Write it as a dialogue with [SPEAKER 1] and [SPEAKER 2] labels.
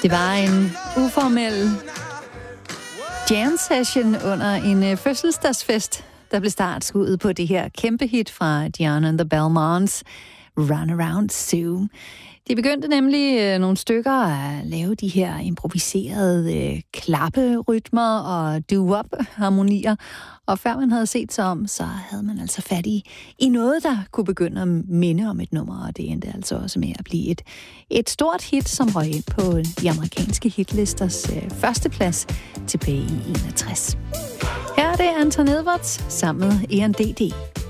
[SPEAKER 1] Det var en uformel jam session under en fødselsdagsfest, der blev startskuddet på det her kæmpe hit fra Diana and the Belmonts, Run Around Sue. De begyndte nemlig nogle stykker at lave de her improviserede klapperytmer og doo-wop-harmonier. Og før man havde set sig om, så havde man altså fat i noget, der kunne begynde at minde om et nummer. Og det endte altså også med at blive et stort hit, som røg ind på de amerikanske hitlisters førsteplads tilbage i 61. Her er det Anton Edwards sammen med ENDD.